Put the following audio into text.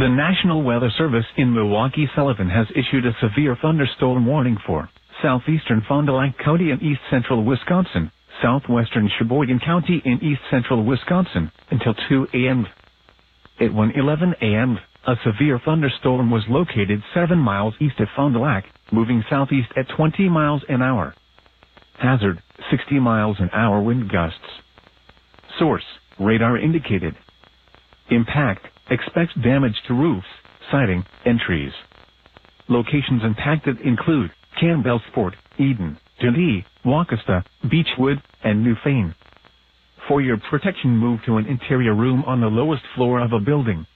The National Weather Service in Milwaukee Sullivan has issued a severe thunderstorm warning for southeastern Fond du Lac County in east-central Wisconsin, southwestern Sheboygan County in east-central Wisconsin, until 2 a.m. At 1:11 a.m., a severe thunderstorm was located 7 miles east of Fond du Lac, moving southeast at 20 miles an hour. Hazard, 60 miles an hour wind gusts. Source, radar indicated. Impact, expects damage to roofs, siding, and trees. Locations impacted include Campbellsport, Eden, Dundee, Waukesta, Beechwood, and Newfane. For your protection, move to an interior room on the lowest floor of a building.